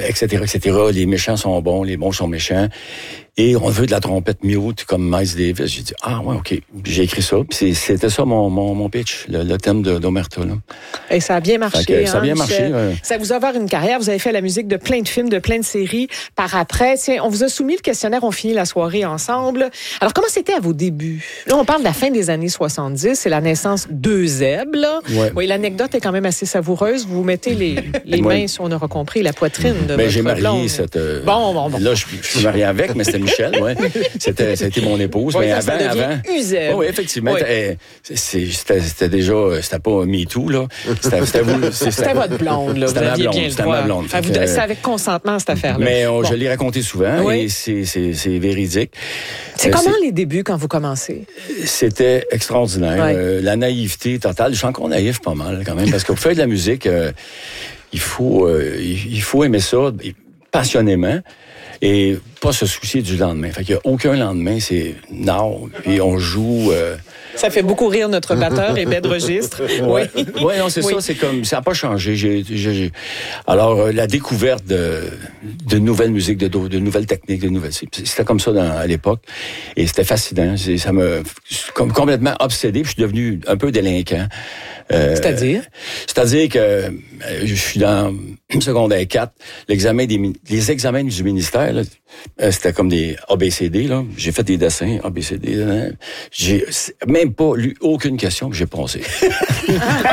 etc., etc. Les méchants sont bons, les bons sont méchants. Et on veut de la trompette mute comme Miles Davis. J'ai dit, ouais, OK. J'ai écrit ça. Puis c'était ça mon pitch, le thème d'Omerta. Là. Et ça a bien marché. Ça a bien marché. Ça vous a ouvert une carrière. Vous avez fait la musique de plein de films, de plein de séries. Par après, on vous a soumis le questionnaire, on finit la soirée ensemble. Alors, comment c'était à vos débuts? Là, on parle de la fin des années 70. C'est la naissance de Zeb, là. Ouais. Oui, l'anecdote est quand même assez savoureuse. Vous mettez les mains, si on aura compris, la poitrine de votre j'ai marié blonde. cette... Bon. Là, je suis marié avec, mais c'était Michel, ouais. C'était mon épouse. Oui, mais ça avant... Zeb. Oui, effectivement. Oui. C'était déjà... C'était pas MeToo, là. C'était votre blonde, là. Vous aviez bien le droit. Ma blonde. C'est avec consentement, cette affaire-là. Mais je l'ai raconté souvent et c'est véridique. C'est comment les débuts quand vous commencez? C'était extraordinaire. Ouais. La naïveté totale. Je suis encore naïf pas mal, quand même, parce que pour faire de la musique, il faut aimer ça passionnément et pas se soucier du lendemain. Fait qu'il n'y a aucun lendemain, c'est now, puis on joue... Ça fait beaucoup rire notre batteur et bête registre. Oui, non, c'est ça. C'est comme ça n'a pas changé. Alors la découverte de nouvelles musiques, de nouvelles techniques, c'était comme ça à l'époque et c'était fascinant. Ça m'a complètement obsédé. Puis je suis devenu un peu délinquant. C'est-à-dire que je suis dans secondaire 4, les examens du ministère, là, c'était comme des ABCD, là. J'ai fait des dessins ABCD. Là. J'ai même pas lu aucune question que j'ai passé. Vous,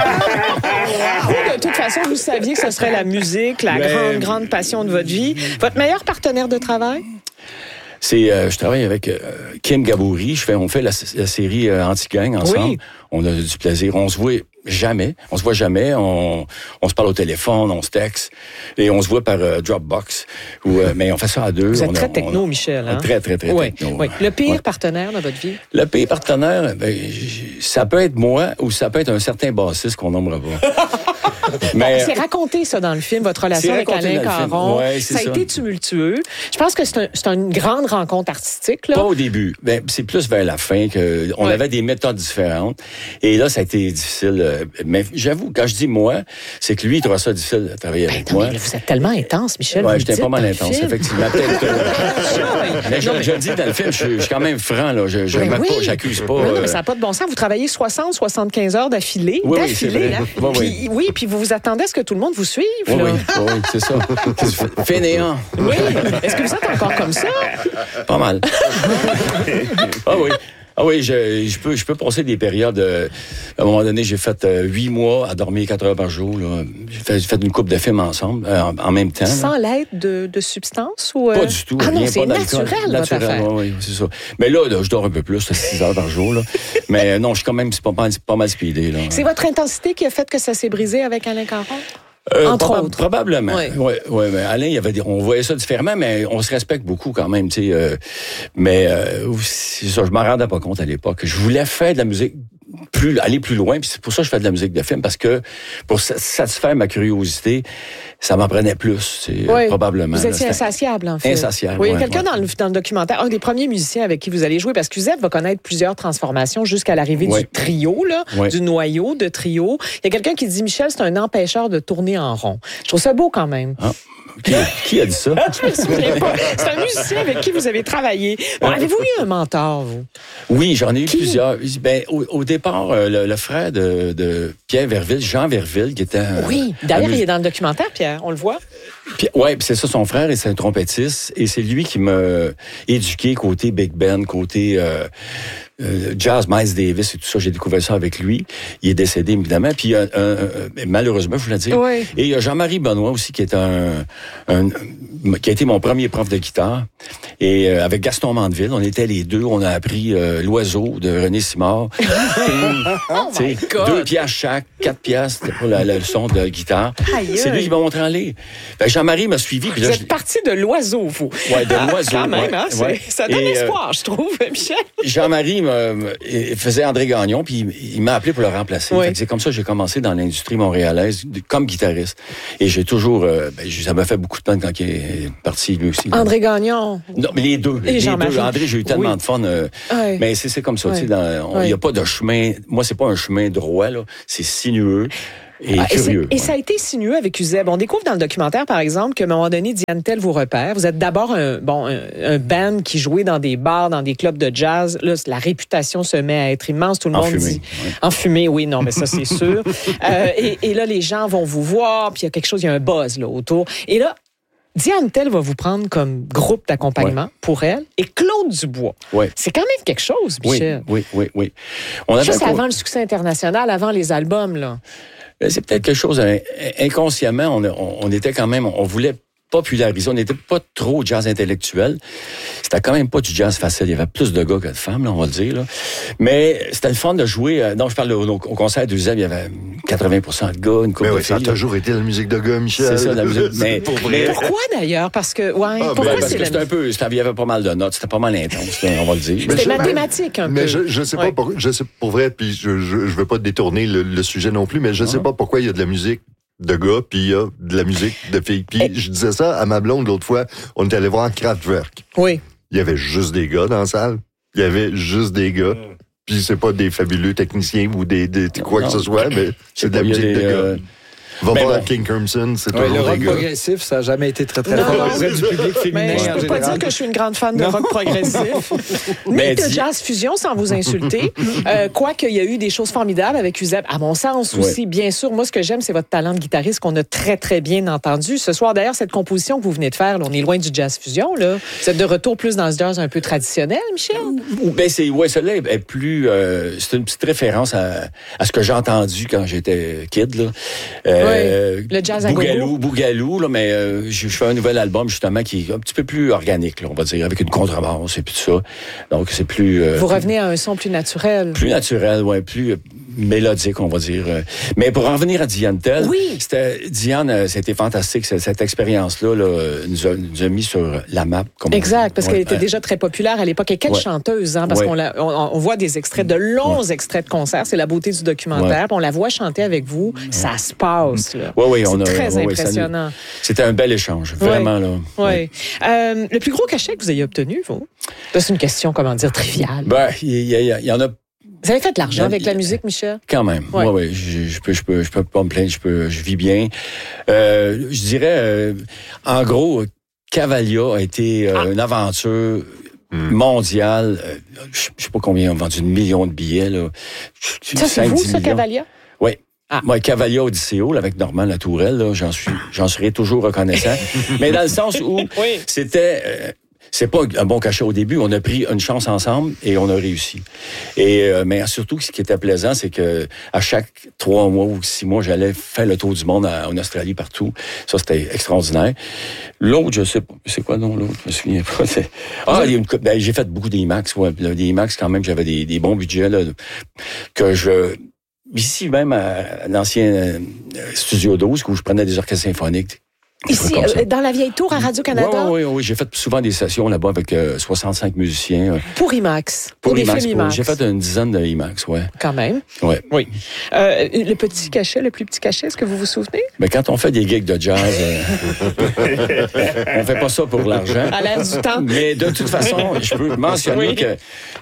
de toute façon, vous saviez que ce serait la musique, la grande passion de votre vie. Votre meilleur partenaire de travail? Je travaille avec Kim Gabouri. On fait la série Anti-Gang ensemble. Oui. On a du plaisir. On se voit jamais. On se parle au téléphone, on se texte. Et on se voit par Dropbox. Mais on fait ça à deux. Vous êtes très techno, Michel. Hein? Très techno. Oui. Le pire partenaire dans votre vie? Le pire partenaire, ça peut être moi ou ça peut être un certain bassiste qu'on nommera pas. Mais c'est raconté, ça, dans le film, votre relation avec Alain Caron. Ouais, ça a été tumultueux. Je pense que c'est une grande rencontre artistique. Là. Pas au début. C'est plus vers la fin qu'on avait des méthodes différentes. Et là, ça a été difficile. Mais j'avoue, quand je dis moi, c'est que lui, il trouve ça difficile de travailler avec moi. Mais vous êtes tellement intense, Michel. Oui, j'étais pas mal intense, effectivement. Mais je le dis dans le film, je suis quand même franc. Là. J'accuse pas. Mais ça n'a pas de bon sens. Vous travaillez 60-75 heures d'affilée. Oui, puis vous attendez à ce que tout le monde vous suive. Là. Oui, c'est ça. Fainéant. Oui. Est-ce que vous êtes encore comme ça? Pas mal. Oui, je peux passer des périodes. À un moment donné, j'ai fait 8 mois à dormir 4 heures par jour. Là. J'ai fait une couple de films ensemble, en même temps. Sans l'aide de substances? Ou Pas du tout. Ah non, c'est naturel, oui, c'est ça. Mais là, je dors un peu plus, 6 heures par jour. Là. Mais non, je suis quand même pas mal speedé. Là. C'est votre intensité qui a fait que ça s'est brisé avec Alain Caron? Entre autres. Probablement. Oui, mais Alain, on voyait ça différemment, mais on se respecte beaucoup quand même, tu sais. C'est ça, je m'en rendais pas compte à l'époque. Je voulais faire de la musique aller plus loin, puis c'est pour ça que je fais de la musique de film, parce que pour satisfaire ma curiosité, ça m'en prenait plus, probablement. Vous étiez insatiable, en fait. Insatiable, oui. Il y a quelqu'un dans le documentaire, un des premiers musiciens avec qui vous allez jouer, parce que Zeb va connaître plusieurs transformations jusqu'à l'arrivée du trio, là, du noyau de trio. Il y a quelqu'un qui dit, Michel, c'est un empêcheur de tourner en rond. Je trouve ça beau quand même. Ah. Qui a dit ça? Je me souviens pas. C'est un musicien avec qui vous avez travaillé. Bon, avez-vous eu un mentor, vous? Oui, j'en ai eu plusieurs. Au départ, le frère de Pierre Verville, Jean Verville, qui était... Oui, d'ailleurs, il est dans le documentaire, Pierre, on le voit. Oui, c'est ça, son frère, et c'est un trompettiste, et c'est lui qui m'a éduqué côté Big Band, côté... jazz, Miles Davis et tout ça, j'ai découvert ça avec lui. Il est décédé, évidemment. Puis, malheureusement, je voulais dire. Oui. Et il y a Jean-Marie Benoît aussi, qui est qui a été mon premier prof de guitare. Et avec Gaston Mandeville, on était les deux. On a appris L'Oiseau de René Simard. Oh my God! 2 piastres chaque, 4 piastres pour la leçon de guitare. C'est lui qui m'a montré en ligne. Jean-Marie m'a suivi. Vous êtes parti de L'Oiseau, vous. Oui, de L'Oiseau. Quand même, hein? Ça donne espoir, je trouve, Michel. Jean-Marie faisait André Gagnon, puis il m'a appelé pour le remplacer. Oui. C'est comme ça que j'ai commencé dans l'industrie montréalaise comme guitariste. Et j'ai toujours... ça m'a fait beaucoup de peine quand il est parti, lui aussi. André Gagnon. Non, mais les deux. Et Jean-Marie. André, j'ai eu tellement de fun. Mais c'est comme ça. Il n'y a pas de chemin... Moi, c'est pas un chemin droit, là. C'est sinueux. et curieux. Et ça a été sinueux avec Uzeb. On découvre dans le documentaire, par exemple, qu'à un moment donné, Diane Tell vous repère. Vous êtes d'abord un band qui jouait dans des bars, dans des clubs de jazz. Là, la réputation se met à être immense. Tout le monde dit... Enfumé, oui, non, mais ça, c'est sûr. Et là, les gens vont vous voir, puis il y a quelque chose, il y a un buzz là, autour. Et là, Diane Tell va vous prendre comme groupe d'accompagnement pour elle et Claude Dubois. Ouais. C'est quand même quelque chose, Michel. Oui. Juste avant le succès international, avant les albums, là. C'est peut-être quelque chose, inconsciemment, on était quand même, on voulait populariser, on n'était pas trop jazz intellectuel. C'était quand même pas du jazz facile. Il y avait plus de gars que de femmes, là, on va le dire. Là. Mais c'était le fun de jouer. Non, je parle au concert d'Uzeb, il y avait 80% de gars, une couple de filles. Ça a toujours été la musique de gars, Michel. C'est ça, la musique. Mais pourquoi d'ailleurs? Parce que, parce que c'était un peu, il y avait pas mal de notes, c'était pas mal intense, on va le dire. C'était mathématique un peu. Mais je sais pas, je sais pour vrai, puis je veux pas détourner le sujet non plus, mais je sais pas pourquoi il y a de la musique de gars, puis il y a de la musique de filles. Puis je disais ça à ma blonde l'autre fois, on était allé voir Kraftwerk. Oui. Il y avait juste des gars dans la salle. Il y avait juste des gars. Puis c'est pas des fabuleux techniciens ou des quoi que ce soit, mais c'est de la musique de gars. Va voir King Crimson, c'est toujours le rock des gars. progressif, ça n'a jamais été très fort auprès du public féminin. Je ne peux pas dire que je suis une grande fan de rock progressif, ni de jazz fusion, sans vous insulter. Quoique, il y a eu des choses formidables avec Uzeb. À mon sens aussi, bien sûr. Moi, ce que j'aime, c'est votre talent de guitariste qu'on a très, très bien entendu. Ce soir, d'ailleurs, cette composition que vous venez de faire, là, on est loin du jazz fusion. Là. Vous êtes de retour plus dans ce jazz un peu traditionnel, Michel? Celle-là est plus... c'est une petite référence à ce que j'ai entendu quand j'étais kid, là. Le jazz à Bougalou, là, mais je fais un nouvel album justement qui est un petit peu plus organique, là, on va dire, avec une contrebasse et puis tout ça. Donc c'est plus. Vous revenez à un son plus naturel. Plus naturel, ouais, plus mélodique, on va dire. Mais pour en revenir à Diane Tell, Diane, c'était fantastique cette expérience-là, nous a mis sur la map. Exact, parce qu'elle était déjà très populaire à l'époque. Et quelle chanteuse, hein, parce qu'on voit des extraits, de longs extraits de concerts. C'est la beauté du documentaire. On la voit chanter avec vous. Ça se passe. C'est très impressionnant. C'était un bel échange, vraiment. Là. Oui. Le plus gros cachet que vous ayez obtenu, vous? C'est une question, triviale. Il y en a. Vous avez fait de l'argent avec la musique, Michel? Quand même. Oui. Je peux pas me plaindre. Je vis bien. Je dirais, en gros, Cavalia a été une aventure mondiale. Je sais pas combien ont vendu 1 million de billets. Là. Ça, c'est vous, ça, Cavalia? Oui. Moi, Cavalia Odysseo, là, avec Normand Latourelle, là, j'en serai toujours reconnaissant. Mais dans le sens où c'était... c'est pas un bon cachet au début. On a pris une chance ensemble et on a réussi. Mais surtout, ce qui était plaisant, c'est que à chaque 3 mois ou 6 mois, j'allais faire le tour du monde en Australie, partout. Ça, c'était extraordinaire. L'autre, je sais pas. C'est quoi, non, l'autre? Je me souviens pas. J'ai fait beaucoup d'IMAX. Ouais. Des IMAX, quand même, j'avais des bons budgets, là, ici, même, à l'ancien Studio 12, où je prenais des orchestres symphoniques. Ici, dans la vieille tour à Radio-Canada? Oui. J'ai fait souvent des sessions là-bas avec 65 musiciens. Pour IMAX? Pour des IMAX, films IMAX? J'ai fait une dizaine de IMAX, oui. Quand même? Ouais. Oui. Le petit cachet, le plus petit cachet, est-ce que vous vous souvenez? Mais quand on fait des gigs de jazz, on fait pas ça pour l'argent. À l'air du temps. Mais de toute façon, je peux mentionner que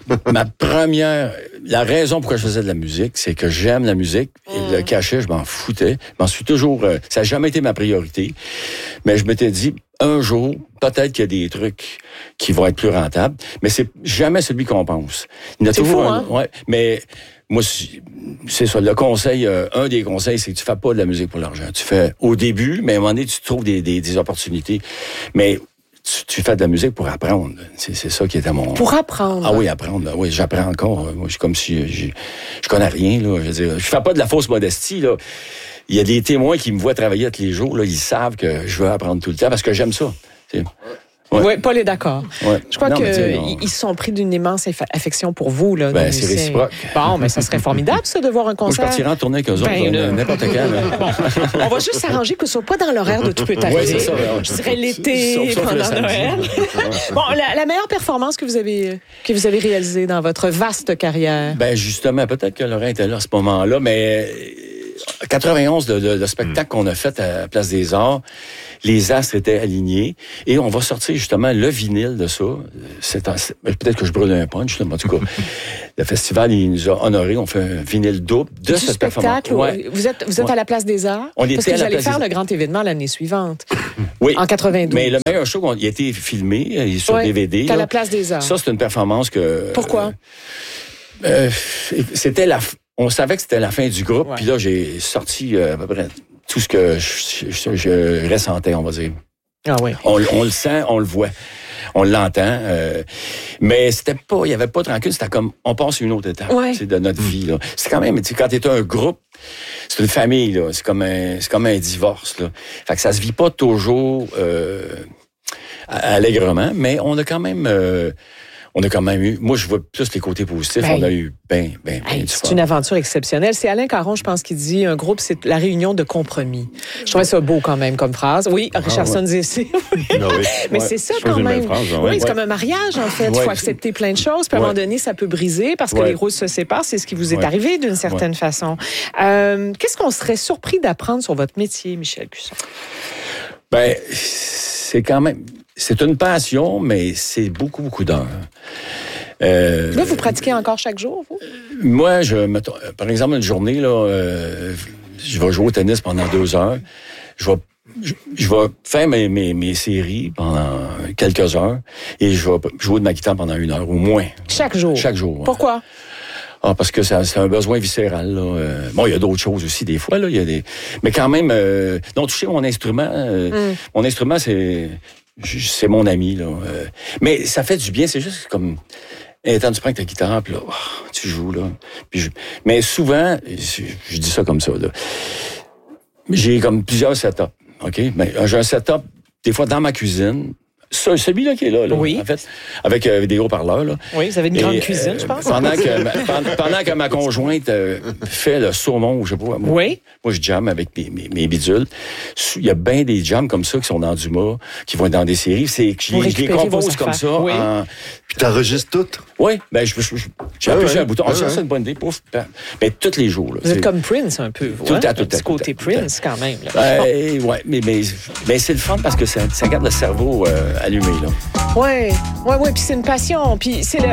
la raison pourquoi je faisais de la musique, c'est que j'aime la musique. Et le cachet, je m'en foutais. Je m'en suis toujours... ça n'a jamais été ma priorité. Mais je m'étais dit, un jour, peut-être qu'il y a des trucs qui vont être plus rentables, mais c'est jamais celui qu'on pense. Il y a toujours mais moi, c'est ça. Le conseil, un des conseils, c'est que tu fais pas de la musique pour l'argent. Tu fais au début, mais à un moment donné, tu trouves des opportunités. Mais tu fais de la musique pour apprendre. C'est ça qui était mon... Pour apprendre? Ah oui, apprendre. Oui, j'apprends encore. Moi, je suis comme si je connais rien, là. Je veux dire, je fais pas de la fausse modestie, là. Il y a des témoins qui me voient travailler tous les jours, là. Ils savent que je veux apprendre tout le temps parce que j'aime ça. Oui, Paul est d'accord. Ouais. Je crois qu'ils se sont pris d'une immense affection pour vous. Là, c'est réciproque. Bon, mais ça serait formidable, ça, de voir un concert. Moi, je partirai en tournée avec eux autres, n'importe quand. Bon, on va juste s'arranger que ce soit pas dans l'horaire de Tout peut arriver. Oui, c'est ça. Je dirais l'été, pendant Noël. Bon, la meilleure performance que vous avez réalisée dans votre vaste carrière? Justement, peut-être que Laurent était là à ce moment-là, mais... 91, le spectacle qu'on a fait à Place des Arts, les astres étaient alignés et on va sortir justement le vinyle de ça. Peut-être que je brûle un punch, là, mais en tout cas, le festival, il nous a honorés. On fait un vinyle double de cette performance. Ouais. Vous êtes à la Place des Arts? On était parce que à vous la allez Place faire des... le grand événement l'année suivante. Oui. En 92. Mais le meilleur show, il a été filmé, il est sur DVD. À la Place des Arts. Ça, c'est une performance que... Pourquoi? On savait que c'était la fin du groupe, puis là, j'ai sorti à peu près tout ce que je ressentais, on va dire. Ah oui. On le sent, on le voit, on l'entend. Mais c'était pas, il y avait pas de rancune, c'était comme, on passe une autre étape de notre vie. Là. C'est quand même, quand t'es un groupe, c'est une famille, là. C'est comme un divorce. Là. Fait que ça se vit pas toujours allègrement, mais on a quand même eu, moi je vois plus les côtés positifs, on a eu du fun. C'est une aventure exceptionnelle. C'est Alain Caron, je pense, qui dit un groupe, c'est la réunion de compromis. Je trouvais ça beau quand même comme phrase. Oui, Richardson disait ici. Mais c'est ça quand même. C'est comme un mariage en fait. Il faut accepter plein de choses. Puis à un moment donné, ça peut briser parce que les roses se séparent. C'est ce qui vous est arrivé d'une certaine façon. Qu'est-ce qu'on serait surpris d'apprendre sur votre métier, Michel Cusson? C'est quand même... C'est une passion, mais c'est beaucoup, beaucoup d'heures. Là, vous pratiquez encore chaque jour, vous? Moi, par exemple, une journée, là, je vais jouer au tennis pendant 2 heures. Je vais faire mes séries pendant quelques heures et je vais jouer de ma guitare pendant 1 heure, au moins. Chaque jour? Chaque jour. Ouais. Pourquoi? Parce que c'est un besoin viscéral. Là. Bon, il y a d'autres choses aussi des fois. Là, mais quand même, non, toucher mon instrument. Mon instrument, c'est mon ami. Là. Mais ça fait du bien. C'est juste comme... Quand tu prends ta guitare, puis là, tu joues. Là. Mais souvent, je dis ça comme ça. Là. J'ai comme plusieurs setups. OK? Mais j'ai un setup, des fois, dans ma cuisine. Celui-là qui est là, oui. En fait, avec des haut-parleurs. Là. Oui, vous avez une grande cuisine, je pense. Pendant que ma conjointe fait le saumon, je sais pas, moi je jamme avec mes bidules. Il y a bien des jams comme ça qui sont dans Dumas, qui vont être dans des séries. Je les compose comme ça. Oui. Puis t'enregistres toutes? Oui, j'ai appuyé un bouton. Ça, c'est une bonne idée. Pouf, mais tous les jours. Là, vous êtes comme Prince un peu, vous. Tout à tout. Du côté Prince, quand même. Oui, mais c'est le fun parce que ça garde le cerveau allumé, là. Oui. Puis c'est une passion. Puis c'est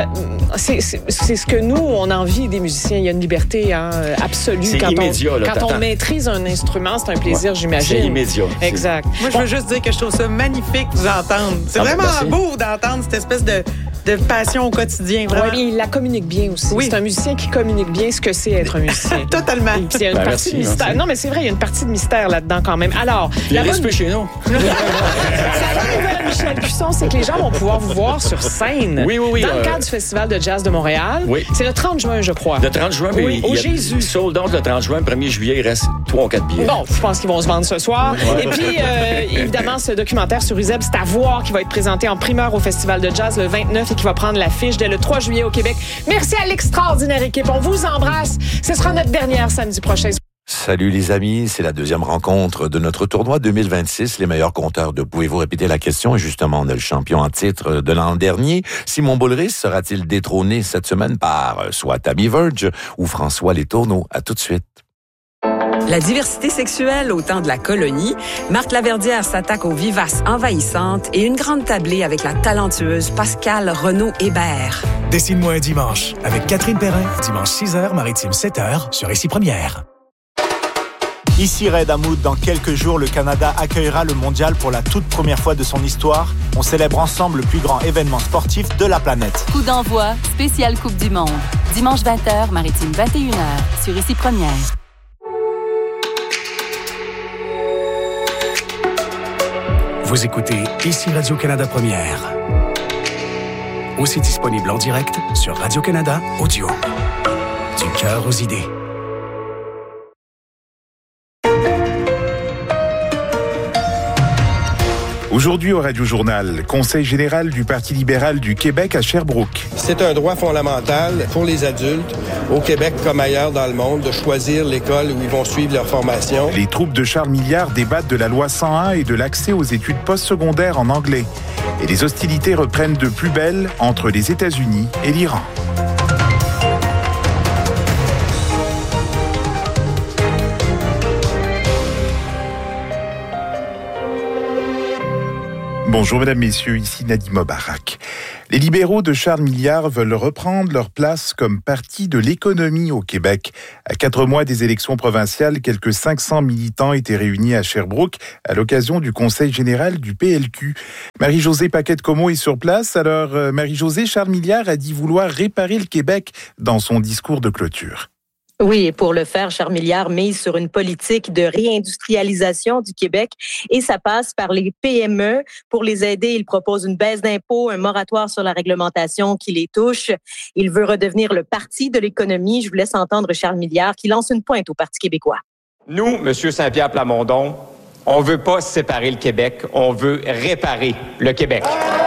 ce que nous, on a envie des musiciens. Il y a une liberté absolue. C'est immédiat, quand on maîtrise un instrument, c'est un plaisir, j'imagine. C'est immédiat. Exact. Moi, je veux juste dire que je trouve ça magnifique de vous entendre. C'est vraiment beau d'entendre cette espèce de passion au quotidien. Vraiment. Oui, il la communique bien aussi. Oui. C'est un musicien qui communique bien ce que c'est être un musicien. Totalement. Il y a une partie de mystère. Merci. Non, mais c'est vrai, il y a une partie de mystère là-dedans quand même. Alors, chez nous. La bonne nouvelle, Michel Cusson, c'est que les gens vont pouvoir vous voir sur scène. Oui. Dans le cadre du Festival de jazz de Montréal. Oui. C'est le 30 juin, je crois. Le 30 juin, oui. Au Jésus. Sold out le 30 juin, le 1er juillet, il reste 3 ou 4 billets. Bon, je pense qu'ils vont se vendre ce soir. Ouais. Et puis, évidemment, ce documentaire sur Uzeb, c'est à voir, qui va être présenté en primeur au Festival de jazz le 29 et qui va prendre l'affiche dès le 3 juillet au Québec. Merci à l'extraordinaire équipe. On vous embrasse. Ce sera notre dernière samedi prochain. Salut les amis, c'est la deuxième rencontre de notre tournoi 2026. Les meilleurs compteurs de Pouvez-vous répéter la question? Et justement, on a le champion en titre de l'an dernier. Simon Boulris sera-t-il détrôné cette semaine par soit Tammy Verge ou François Letourneau? À tout de suite. La diversité sexuelle au temps de la colonie, Marc Laverdière s'attaque aux vivaces envahissantes et une grande tablée avec la talentueuse Pascale Renaud-Hébert. Dessine-moi un dimanche avec Catherine Perrin, dimanche 6h, Maritime 7h, sur Ici Première. Ici Red Hamoud, dans quelques jours, le Canada accueillera le mondial pour la toute première fois de son histoire. On célèbre ensemble le plus grand événement sportif de la planète. Coup d'envoi, spéciale Coupe du Monde. Dimanche 20h, Maritime 21h, sur Ici Première. Vous écoutez Ici Radio-Canada Première. Aussi disponible en direct sur Radio-Canada Audio. Du cœur aux idées. Aujourd'hui au Radio-Journal, Conseil général du Parti libéral du Québec à Sherbrooke. C'est un droit fondamental pour les adultes, au Québec comme ailleurs dans le monde, de choisir l'école où ils vont suivre leur formation. Les troupes de Charles Milliard débattent de la loi 101 et de l'accès aux études postsecondaires en anglais. Et les hostilités reprennent de plus belle entre les États-Unis et l'Iran. Bonjour mesdames, messieurs, ici Nadim Mobarak. Les libéraux de Charles Milliard veulent reprendre leur place comme parti de l'économie au Québec. À 4 mois des élections provinciales, quelques 500 militants étaient réunis à Sherbrooke à l'occasion du Conseil général du PLQ. Marie-Josée Paquette-Comeau est sur place. Alors, Marie-Josée, Charles Milliard a dit vouloir réparer le Québec dans son discours de clôture. Oui, et pour le faire, Charles Milliard mise sur une politique de réindustrialisation du Québec et ça passe par les PME. Pour les aider, il propose une baisse d'impôts, un moratoire sur la réglementation qui les touche. Il veut redevenir le parti de l'économie. Je vous laisse entendre Charles Milliard qui lance une pointe au Parti québécois. Nous, M. Saint-Pierre Plamondon, on veut pas séparer le Québec, on veut réparer le Québec.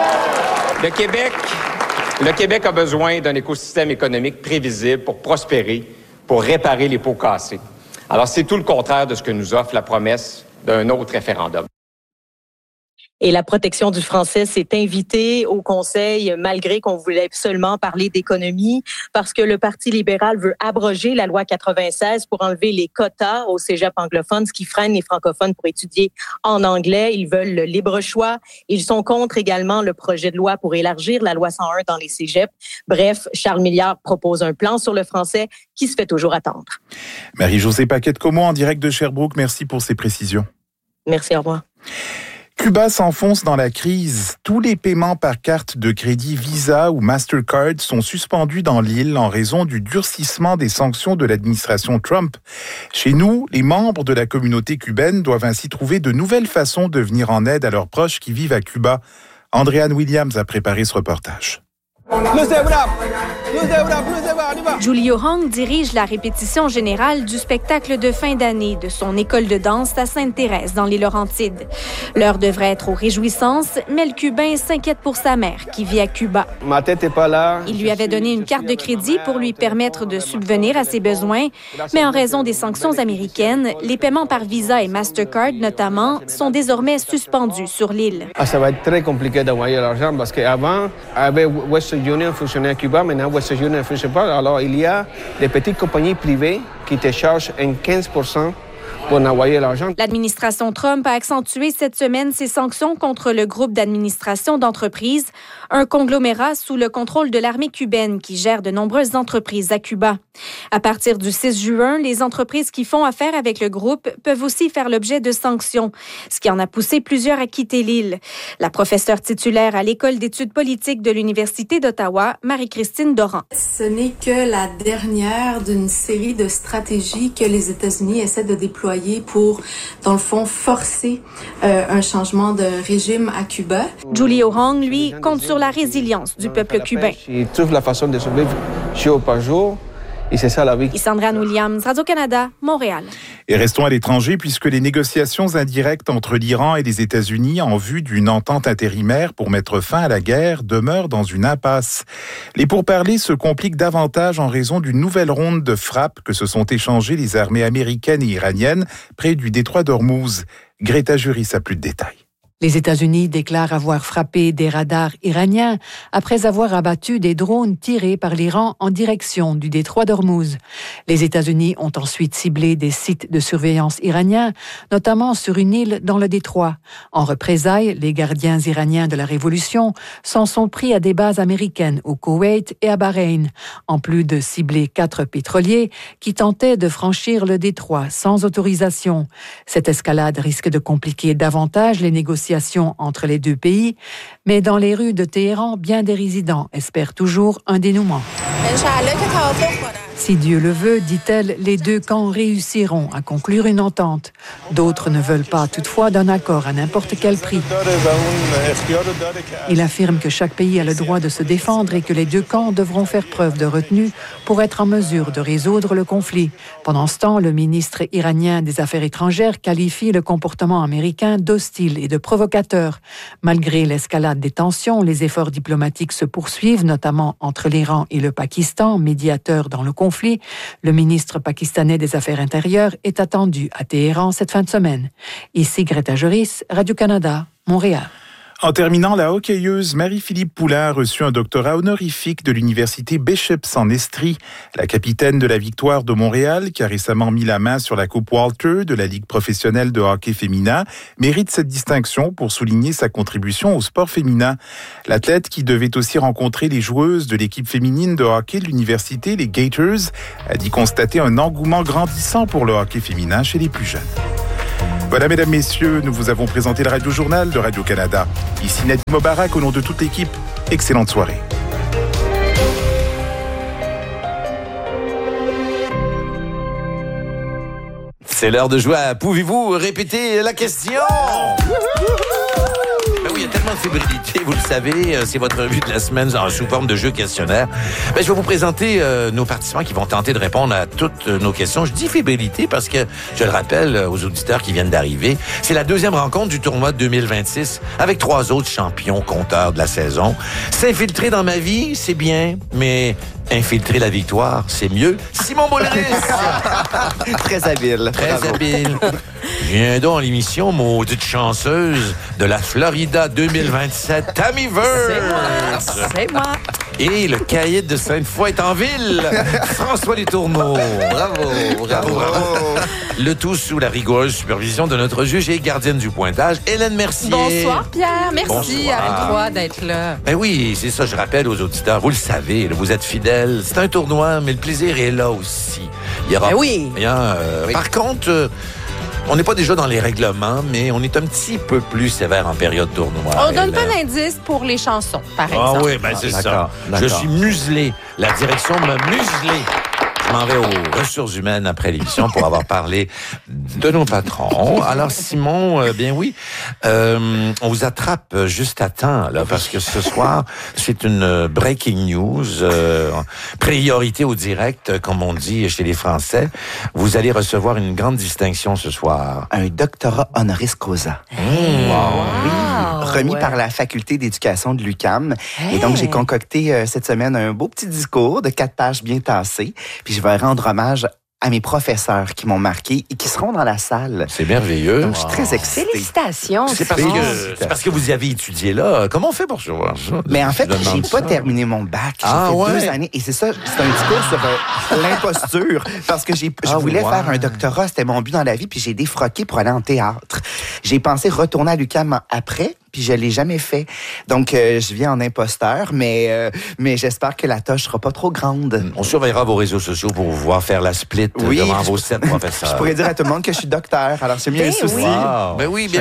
Le Québec a besoin d'un écosystème économique prévisible pour prospérer, pour réparer les pots cassés. Alors, c'est tout le contraire de ce que nous offre la promesse d'un autre référendum. Et la protection du français s'est invitée au Conseil, malgré qu'on voulait seulement parler d'économie, parce que le Parti libéral veut abroger la loi 96 pour enlever les quotas au cégep anglophone, ce qui freine les francophones pour étudier en anglais. Ils veulent le libre choix. Ils sont contre également le projet de loi pour élargir la loi 101 dans les cégeps. Bref, Charles Milliard propose un plan sur le français qui se fait toujours attendre. Marie-Josée Paquette-Comeau en direct de Sherbrooke. Merci pour ces précisions. Merci, au revoir. Cuba s'enfonce dans la crise. Tous les paiements par carte de crédit Visa ou Mastercard sont suspendus dans l'île en raison du durcissement des sanctions de l'administration Trump. Chez nous, les membres de la communauté cubaine doivent ainsi trouver de nouvelles façons de venir en aide à leurs proches qui vivent à Cuba. Andréane Williams a préparé ce reportage. Julio Hong dirige la répétition générale du spectacle de fin d'année de son école de danse à Sainte-Thérèse, dans les Laurentides. L'heure devrait être aux réjouissances, mais le Cubain s'inquiète pour sa mère, qui vit à Cuba. Ma tête n'est pas là. Il lui avait donné une carte de crédit pour lui permettre de subvenir à ses besoins, mais en raison des sanctions américaines, les paiements par Visa et Mastercard, notamment, sont désormais suspendus sur l'île. Ça va être très compliqué d'envoyer l'argent parce qu'avant, avec Western Union fonctionnait à Cuba, maintenant Western Union ne fonctionne pas. Alors, il y a des petites compagnies privées qui te chargent un 15% pour envoyer l'argent. L'administration Trump a accentué cette semaine ses sanctions contre le groupe d'administration d'entreprises, un conglomérat sous le contrôle de l'armée cubaine qui gère de nombreuses entreprises à Cuba. À partir du 6 juin, les entreprises qui font affaire avec le groupe peuvent aussi faire l'objet de sanctions, ce qui en a poussé plusieurs à quitter l'île. La professeure titulaire à l'École d'études politiques de l'Université d'Ottawa, Marie-Christine Doran. Ce n'est que la dernière d'une série de stratégies que les États-Unis essaient de déployer pour, dans le fond, forcer un changement de régime à Cuba. Julio Hong, lui, compte sur la résilience du peuple cubain. Il trouve la façon de survivre jour par jour. Et c'est ça la vie. Andréane Williams, Radio-Canada, Montréal. Et restons à l'étranger puisque les négociations indirectes entre l'Iran et les États-Unis en vue d'une entente intérimaire pour mettre fin à la guerre demeurent dans une impasse. Les pourparlers se compliquent davantage en raison d'une nouvelle ronde de frappes que se sont échangées les armées américaines et iraniennes près du détroit d'Ormuz. Greta Juris a plus de détails. Les États-Unis déclarent avoir frappé des radars iraniens après avoir abattu des drones tirés par l'Iran en direction du détroit d'Ormuz. Les États-Unis ont ensuite ciblé des sites de surveillance iraniens, notamment sur une île dans le détroit. En représailles, les gardiens iraniens de la Révolution s'en sont pris à des bases américaines au Koweït et à Bahreïn, en plus de cibler 4 pétroliers qui tentaient de franchir le détroit sans autorisation. Cette escalade risque de compliquer davantage les négociations entre les deux pays, mais dans les rues de Téhéran, bien des résidents espèrent toujours un dénouement. Si Dieu le veut, dit-elle, les deux camps réussiront à conclure une entente. D'autres ne veulent pas toutefois d'un accord à n'importe quel prix. Il affirme que chaque pays a le droit de se défendre et que les deux camps devront faire preuve de retenue pour être en mesure de résoudre le conflit. Pendant ce temps, le ministre iranien des Affaires étrangères qualifie le comportement américain d'hostile et de provocateur. Malgré l'escalade des tensions, les efforts diplomatiques se poursuivent, notamment entre l'Iran et le Pakistan, médiateur dans le conflit. Le ministre pakistanais des Affaires intérieures est attendu à Téhéran cette fin de semaine. Ici Greta Juris, Radio-Canada, Montréal. En terminant, la hockeyeuse Marie-Philippe Poulin a reçu un doctorat honorifique de l'université Bishops en Estrie. La capitaine de la Victoire de Montréal, qui a récemment mis la main sur la Coupe Walter de la Ligue professionnelle de hockey féminin, mérite cette distinction pour souligner sa contribution au sport féminin. L'athlète, qui devait aussi rencontrer les joueuses de l'équipe féminine de hockey de l'université, les Gators, a dit constater un engouement grandissant pour le hockey féminin chez les plus jeunes. Voilà, mesdames, messieurs, nous vous avons présenté le Radio-Journal de Radio-Canada. Ici Nadim Mobarak, au nom de toute l'équipe. Excellente soirée. C'est l'heure de jouer à Pouvez-vous répéter la question? Ben oui, il y a tellement de fébrilité, vous le savez, c'est votre revue de la semaine sous forme de jeu questionnaire. Ben, je vais vous présenter nos participants qui vont tenter de répondre à toutes nos questions. Je dis fébrilité parce que, je le rappelle aux auditeurs qui viennent d'arriver, c'est la deuxième rencontre du tournoi de 2026 avec 3 autres champions compteurs de la saison. S'infiltrer dans ma vie, c'est bien, mais infiltrer la victoire, c'est mieux. Simon Boulris! Très habile. Très habile. Viens donc à l'émission, maudite chanceuse de la Florida 2027, Tammy Verge. C'est moi. Et le caïd de Sainte-Foy est en ville, François Letourneau. Bravo. Le tout sous la rigoureuse supervision de notre juge et gardienne du pointage, Hélène Mercier. Bonsoir, Pierre. Merci Bonsoir. à vous trois d'être là. Ben oui, c'est ça, je rappelle aux auditeurs, vous le savez, là, vous êtes fidèles. C'est un tournoi, mais le plaisir est là aussi. Il y aura oui. rien. Par contre, on n'est pas déjà dans les règlements, mais on est un petit peu plus sévère en période tournoi. On donne pas d'indice pour les chansons, par exemple. Ah oui, ben c'est ça. Je suis muselé. La direction m'a muselé. Je m'en vais aux ressources humaines après l'émission pour avoir parlé de nos patrons. Alors, Simon, bien oui, on vous attrape juste à temps, là, parce que ce soir, c'est une breaking news, priorité au direct, comme on dit chez les Français. Vous allez recevoir une grande distinction ce soir. Un doctorat honoris causa. Remis par la faculté d'éducation de l'UQAM. Et donc, j'ai concocté cette semaine un beau petit discours de 4 pages bien tassées. Puis je vais rendre hommage à mes professeurs qui m'ont marqué et qui seront dans la salle. C'est merveilleux. Donc, je suis très excitée. Félicitations. C'est parce que vous y avez étudié là. Comment on fait pour savoir ça? Mais en fait, j'ai pas terminé mon bac. J'ai fait 2 années. Et c'est ça, c'est un discours sur l'imposture. Parce que je voulais faire un doctorat, c'était mon but dans la vie, puis j'ai défroqué pour aller en théâtre. J'ai pensé retourner à l'UQAM après, puis je l'ai jamais fait. Donc, je viens en imposteur, mais j'espère que la tâche sera pas trop grande. On surveillera vos réseaux sociaux pour vous voir faire la split devant vos 7 professeurs. Je pourrais dire à tout le monde que je suis docteur, alors c'est mieux un souci. Wow. Ben oui.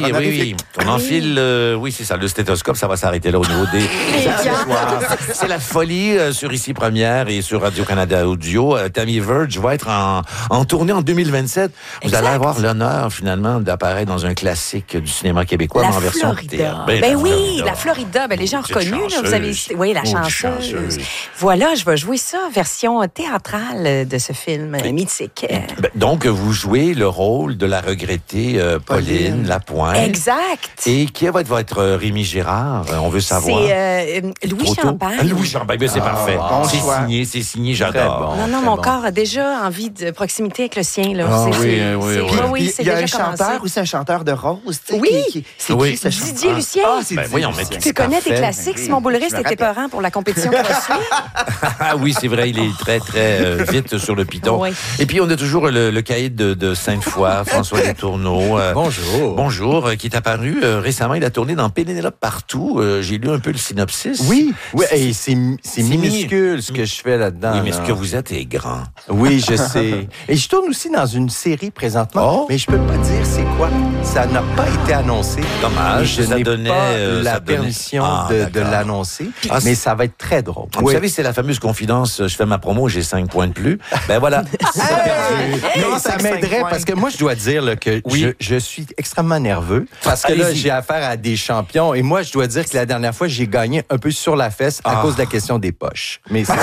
On enfile, c'est ça, le stéthoscope, ça va s'arrêter là au niveau des accessoires. C'est la folie sur Ici Première et sur Radio-Canada Audio. Tammy Verge va être en tournée en 2027. Vous allez avoir l'honneur, finalement, d'apparaître dans un classique du cinéma québécois, mais en version théâtre. La Florida, les gens reconnus, là, vous avez la chanceuse. Voilà, je vais jouer ça, version théâtrale de ce film mythique. Donc, vous jouez le rôle de la regrettée Pauline Lapointe. Exact. Et qui va être votre Rémi Girard? On veut savoir. C'est Louis Champagne. Louis Champagne, c'est parfait. C'est signé, j'adore. Non, mon corps a déjà envie de proximité avec le sien. Là. Oui, il y a un chanteur aussi, un chanteur de rose. Oui. C'est qui ce chanteur? Didier Lucien. Tu connais tes classiques. Simon Boulris, c'était peurant pour la compétition que tu suis. Ah oui, c'est vrai, il est très, très vite sur le piton. Oui. Et puis, on a toujours le caïd de Sainte-Foy, François Letourneau. Bonjour, qui est apparu récemment. Il a tourné dans Pénélope Partout. J'ai lu un peu le synopsis. Oui, et c'est minuscule ce que je fais là-dedans. Oui, mais ce que vous êtes est grand. Oui, je sais. Et je tourne aussi dans une série présentement, mais je peux pas dire c'est quoi. Ça n'a pas été annoncé. Dommage. Je n'ai pas la permission de l'annoncer, mais ça va être très drôle. Vous savez, c'est la fameuse confidence, je fais ma promo, j'ai 5 points de plus. Ben voilà. Mais ça m'aiderait parce que moi, je dois dire là, que je suis extrêmement nerveux parce que là, j'ai affaire à des champions et moi, je dois dire que la dernière fois, j'ai gagné un peu sur la fesse à cause de la question des poches. Mais c'est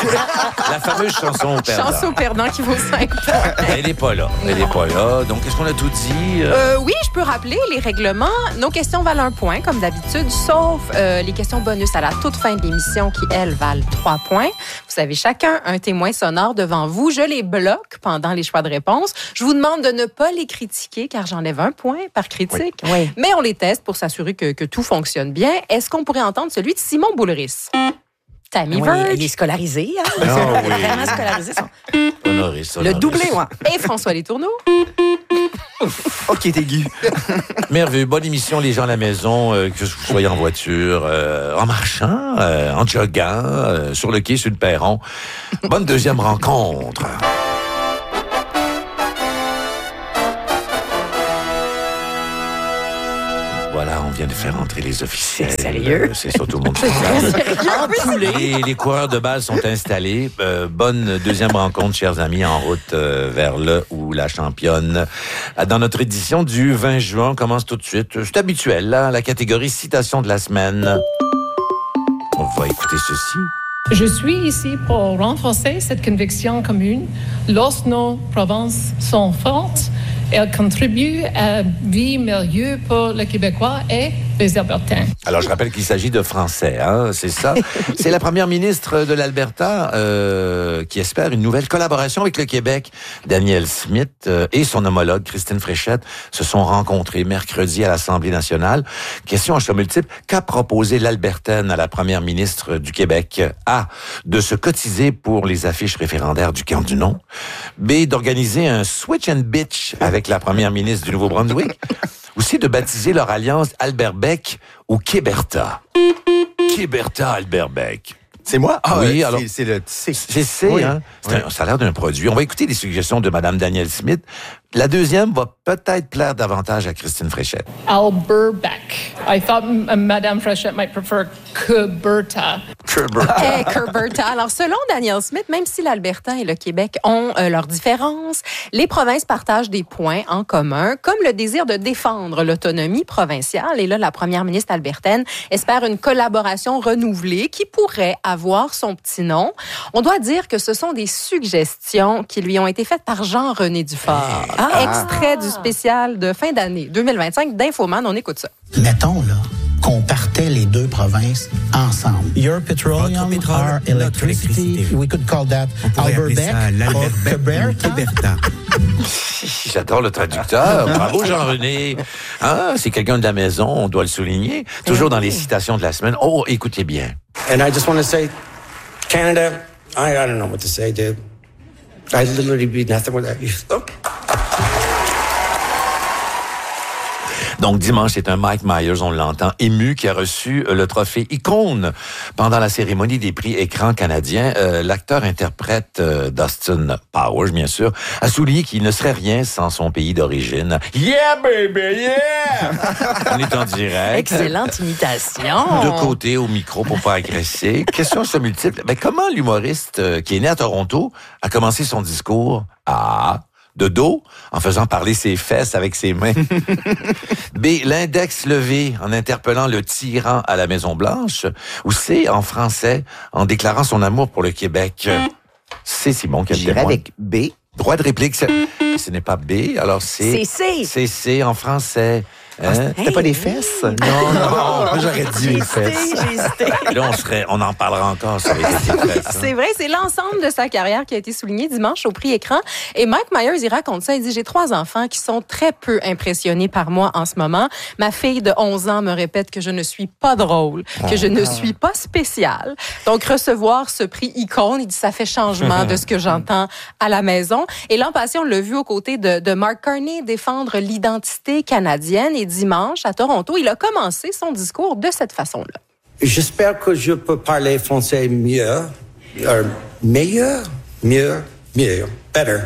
la fameuse chanson au perdant. Chanson au perdant qui vaut 5 points. Elle n'est pas là. Donc, est-ce qu'on a tout dit? Oui, je peux rappeler les règlements. Nos questions valent 1 point, comme d'habitude, sauf les questions bonus à la toute fin de l'émission qui, elles, valent 3 points. Vous avez chacun un témoin sonore devant vous. Je les bloque pendant les choix de réponse. Je vous demande de ne pas les critiquer, car j'enlève 1 point par critique. Oui. Mais on les teste pour s'assurer que tout fonctionne bien. Est-ce qu'on pourrait entendre celui de Simon Boulris? Tammy Verge. Il est scolarisé, hein? Ah, oui. Vraiment scolarisé. Honoré, Le doublé, ouais. Et François Letourneau. OK, aigu. Merveilleux. Bonne émission, les gens à la maison, que vous soyez en voiture, en marchant, en joguant, sur le quai, sur le perron. Bonne deuxième rencontre. Voilà, on vient de faire entrer les officiels. C'est sérieux? C'est ça, tout le monde. Les coureurs de balle sont installés. Bonne deuxième rencontre, chers amis, en route vers le ou la championne. Dans notre édition du 20 juin, on commence tout de suite. C'est habituel, là, la catégorie citation de la semaine. On va écouter ceci. Je suis ici pour renforcer cette conviction commune. Lorsque nos provinces sont fortes, elles contribuent à une vie meilleure pour les Québécois et les Albertains. Alors, je rappelle qu'il s'agit de Français, hein, c'est ça. C'est la première ministre de l'Alberta qui espère une nouvelle collaboration avec le Québec. Danielle Smith et son homologue, Christine Fréchette, se sont rencontrés mercredi à l'Assemblée nationale. Question à choix multiple. Qu'a proposé l'Albertaine à la première ministre du Québec? A. De se cotiser pour les affiches référendaires du camp du non. B. D'organiser un switch and bitch avec la première ministre du Nouveau-Brunswick. Aussi de baptiser leur alliance Albert-Beck ou Kéberta. Kéberta-Albert-Beck. C'est moi? Ah oui, alors. C'est le C. C'est C, oui. hein? Ça a l'air d'un produit. On va écouter les suggestions de Mme Danielle Smith. La deuxième va peut-être plaire davantage à Christine Fréchette. Alberbeck. I thought Madame Fréchette might prefer Kuberta. Hey, Kuberta. Alors, selon Danielle Smith, même si l'Alberta et le Québec ont leurs différences, les provinces partagent des points en commun, comme le désir de défendre l'autonomie provinciale. Et là, la première ministre albertaine espère une collaboration renouvelée qui pourrait avoir son petit nom. On doit dire que ce sont des suggestions qui lui ont été faites par Jean-René Dufort. Extrait du spécial de fin d'année 2025 d'Infoman. On écoute ça. Mettons, là, qu'on partait les deux provinces ensemble. Your petroleum, our electricity. We could call that Alberbeck or Kéberta. J'adore le traducteur. Bravo, Jean-René. Hein, c'est quelqu'un de la maison, on doit le souligner. Toujours dans les citations de la semaine. Oh, écoutez bien. And I just want to say, Canada, I don't know what to say, dude. I'd literally be nothing without you. Oh. Donc, dimanche, c'est un Mike Myers, on l'entend, ému, qui a reçu le trophée Icône pendant la cérémonie des prix écran canadiens. L'acteur-interprète Dustin Powers, bien sûr, a souligné qu'il ne serait rien sans son pays d'origine. Yeah, baby, yeah! On est en direct. Excellente imitation. De côté, au micro, pour pas agresser. Question se multiple. Ben, comment l'humoriste qui est né à Toronto a commencé son discours? A. De dos, en faisant parler ses fesses avec ses mains. B. L'index levé, en interpellant le tyran à la Maison-Blanche. Ou C. En français, en déclarant son amour pour le Québec. C'est Simon qui a le témoin. Avec B. Droit de réplique, ce n'est pas B, alors c'est... C'est C. C'est C en français. Hein? C'était pas des fesses? Non, j'aurais dit les fesses. J'ai hésité. Là, on en parlera encore sur les fesses. Hein? C'est vrai, c'est l'ensemble de sa carrière qui a été souligné dimanche au prix écran. Et Mike Myers, il raconte ça. Il dit, j'ai 3 enfants qui sont très peu impressionnés par moi en ce moment. Ma fille de 11 ans me répète que je ne suis pas drôle, que je ne suis pas spéciale. Donc, recevoir ce prix Icône, il dit, ça fait changement de ce que j'entends à la maison. Et l'an passé, on l'a vu aux côtés de Mark Carney défendre l'identité canadienne. Et dimanche, à Toronto, il a commencé son discours de cette façon-là. J'espère que je peux parler français mieux, meilleur, mieux, better.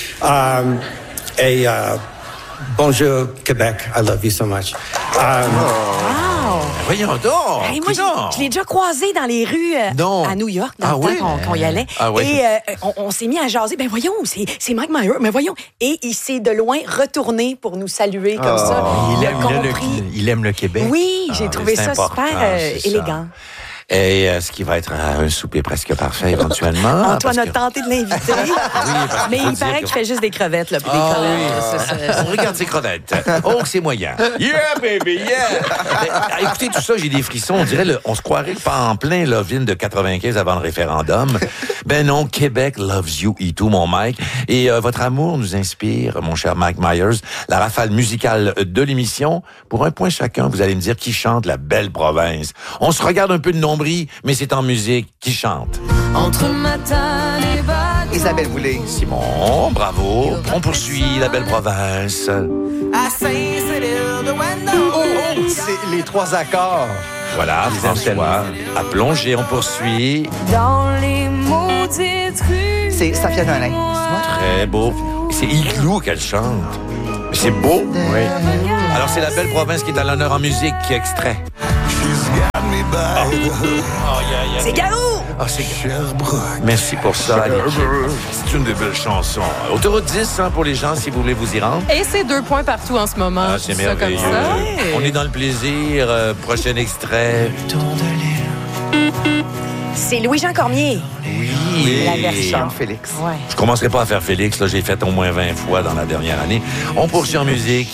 Bonjour Québec, I love you so much. Voyons donc! Hey, moi, je l'ai déjà croisé dans les rues à New York, dans le temps qu'on y allait. Et on s'est mis à jaser. Ben voyons, c'est Mike Myers. Mais voyons. Et il s'est de loin retourné pour nous saluer comme ça. Il aime le Québec. Oui, j'ai trouvé ça super élégant. Et ce qui va être un souper presque parfait éventuellement. Antoine a tenté de l'inviter, mais il paraît qu'il fait juste des crevettes. Là, puis des crevettes. Regarde ces crevettes. Oh, c'est moyen. Yeah, baby, yeah! Mais, écoutez, tout ça, j'ai des frissons. On dirait, on se croirait pas en plein Love-in de 95 avant le référendum. Ben non, Québec loves you et tout, mon Mike. Et votre amour nous inspire, mon cher Mike Myers. La rafale musicale de l'émission. Pour un point chacun, vous allez me dire qui chante la belle province. On se regarde un peu de nombril, mais c'est en musique. Qui chante? Entre matin et bateau. Isabelle Boulay. Simon, bravo. On poursuit la belle province. C'est les 3 accords. Voilà, François. À plonger, on poursuit. Dans les maudites rues. C'est Safia Nolin. Très beau. C'est Igloo qu'elle chante. C'est beau. Oui. Alors, c'est la belle province qui est à l'honneur en musique. Extrait. C'est Garou! Ah, c'est Sherbrooke. Merci pour ça, Annick. C'est une des belles chansons. Autoroute 10 pour les gens, si vous voulez vous y rendre. Et c'est 2 points partout en ce moment. Ah, c'est merveilleux. Comme ça. On est dans le plaisir. Prochain extrait. C'est Louis-Jean Cormier. Oui. La version. Félix. Ouais. Je commencerai pas à faire Félix. Là, j'ai fait au moins 20 fois dans la dernière année. On poursuit en musique.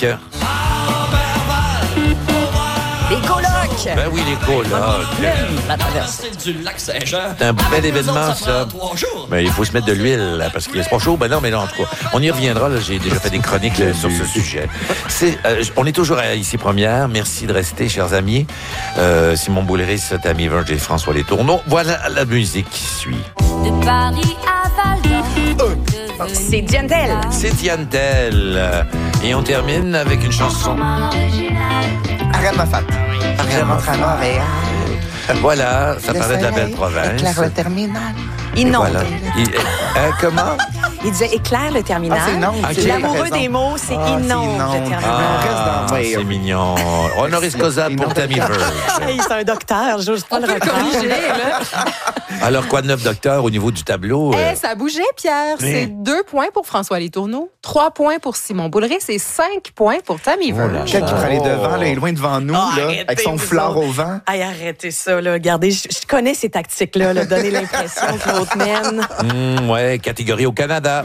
Les colocs. Ben oui, les colocs. La traversée du lac Saint-Jean. C'est un bel événement, ça. Mais il faut se mettre de l'huile, là, parce qu'il est pas chaud. Ben non, mais non, en tout cas, on y reviendra. Là, j'ai déjà fait des chroniques là, sur ce sujet. On est toujours Ici Première. Merci de rester, chers amis. Simon Boulris, Tammy Verge et François Letourneau. Voilà la musique qui suit. De Paris à Val-d'Or. C'est Diantel. C'est Diantel. Et on termine avec une chanson. Arrête ma fête. Je rentre à Montréal. Voilà, ça parlait de la belle province. Éclaire le terminal. Inonde. Voilà. Comment? Il disait éclaire le terminal. Ah, c'est non. Okay. L'amoureux des mots, c'est inonde le terminal. C'est mignon. Honoris causa pour Tammy Verge. C'est un docteur, j'ose pas le corriger, là. Alors, quoi de neuf, docteur, au niveau du tableau? Ça bougeait, Pierre. C'est 2 points pour François Letourneau, 3 points pour Simon Boulris et 5 points pour Tammy Verge. Quelqu'un qui prend les devants, là, est loin devant nous, là, avec son fleur au vent. Hey, arrêtez ça, là. Regardez, je connais ces tactiques-là, là, donner l'impression que l'autre mène. Ouais, catégorie au Canada.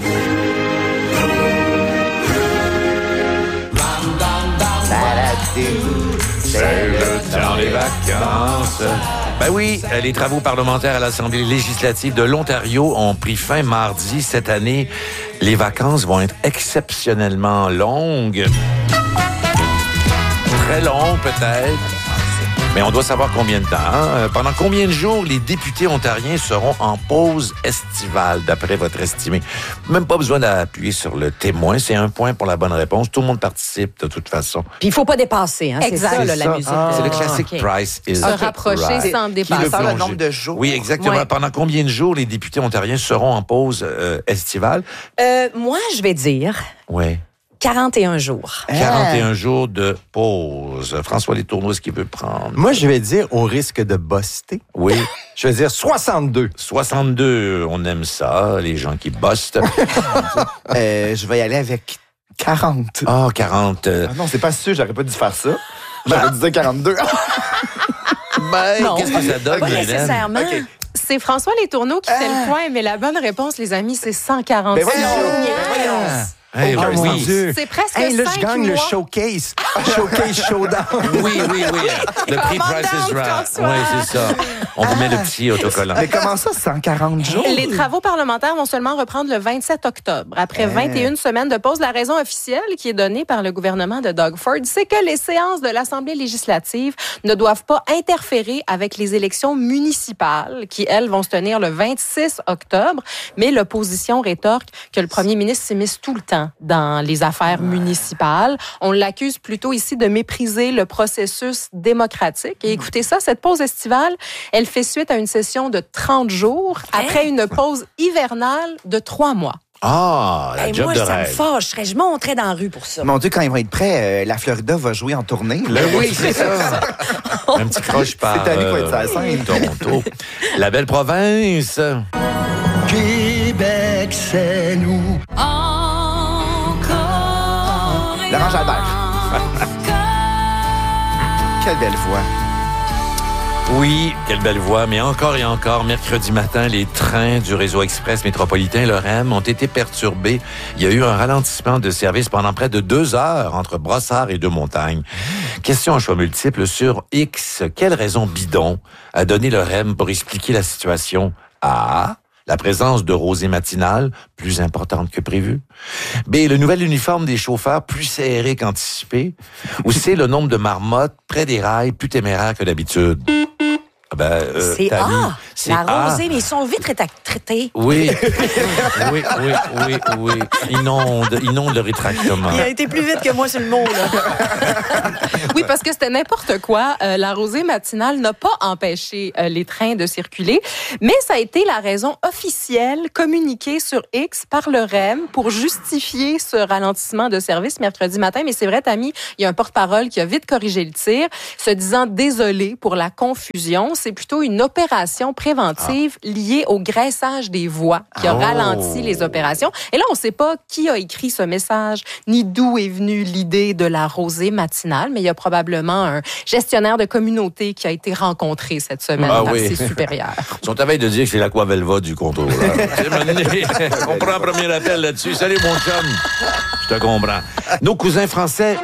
C'est le temps des vacances. Ben oui, les travaux parlementaires à l'Assemblée législative de l'Ontario ont pris fin mardi cette année. Les vacances vont être exceptionnellement longues. Très longues, peut-être. Mais on doit savoir combien de temps. Hein? Pendant combien de jours les députés ontariens seront en pause estivale, d'après votre estimé? Même pas besoin d'appuyer sur le témoin. C'est 1 point pour la bonne réponse. Tout le monde participe, de toute façon. Puis il faut pas dépasser. Hein? Exact. C'est ça, là, la musique. C'est le classique Price is Se rapprocher right. sans dépasser. Le nombre de jours. Oui, exactement. Ouais. Pendant combien de jours les députés ontariens seront en pause estivale? Moi, je vais dire... Oui. 41 jours. 41 jours de pause. François Letourneau, est-ce qu'il veut prendre? Moi, je vais dire, au risque de buster. Oui. Je vais dire 62. 62, on aime ça, les gens qui bustent. Je vais y aller avec 40. Ah, 40. Ah non, c'est pas sûr, j'aurais pas dû faire ça. J'aurais dû dire 42. Ben, qu'est-ce que ça donne, pas Hélène? nécessairement. Okay. C'est François Letourneau qui fait le point, mais la bonne réponse, les amis, c'est 140. Ben voyons! Hey, Oh, mon oui. Dieu. C'est presque Hey, là, 5 je gagne le mois. showcase. Showcase Showdown. Oui. Le prix Price is Right. François. Oui, c'est ça. On vous met le petit autocollant. Mais comment ça, 140 jours? Les travaux parlementaires vont seulement reprendre le 27 octobre. Après 21 semaines de pause, la raison officielle qui est donnée par le gouvernement de Doug Ford, c'est que les séances de l'Assemblée législative ne doivent pas interférer avec les élections municipales qui, elles, vont se tenir le 26 octobre. Mais l'opposition rétorque que le premier ministre s'immisce tout le temps dans les affaires municipales. On l'accuse plutôt ici de mépriser le processus démocratique. Et écoutez ça, cette pause estivale, elle fait suite à une session de 30 jours après une pause hivernale de 3 mois. Ah, la job moi, de ça me rêve. fâcherait. Je monterais dans la rue pour ça. Mon Dieu, quand ils vont être prêts, la Florida va jouer en tournée. Là. Oui, c'est ça. Un petit croche par Cette année, faut être sur la scène. Toronto. La belle province. Québec, c'est nous. Laurent Jalbert. Quelle belle voix. Oui, quelle belle voix, mais encore et encore, mercredi matin, les trains du réseau express métropolitain, le REM, ont été perturbés. Il y a eu un ralentissement de service pendant près de 2 heures entre Brossard et Deux-Montagnes. Question à choix multiples sur X. Quelle raison bidon a donné le REM pour expliquer la situation? A. La présence de rosée matinale, plus importante que prévu. B. Le nouvel uniforme des chauffeurs, plus serré qu'anticipé. Ou C. Le nombre de marmottes près des rails, plus téméraire que d'habitude. C'est A. La rosée, mais ils sont vite traités. Oui. Oui. Inonde le rétractement. Il a été plus vite que moi sur le mot, là. Oui, parce que c'était n'importe quoi. La rosée matinale n'a pas empêché les trains de circuler, mais ça a été la raison officielle communiquée sur X par le REM pour justifier ce ralentissement de service mercredi matin. Mais c'est vrai, Tammy, il y a un porte-parole qui a vite corrigé le tir, se disant désolé pour la confusion. C'est plutôt une opération préventive liée au graissage des voies qui a ralenti les opérations. Et là, on ne sait pas qui a écrit ce message, ni d'où est venue l'idée de la rosée matinale, mais il y a probablement un gestionnaire de communauté qui a été rencontré cette semaine par ses supérieurs. Ils sont à veille de dire que c'est l'Aquavelva du contour. On prend un premier appel là-dessus. Salut, mon chum. Je te comprends. Nos cousins français...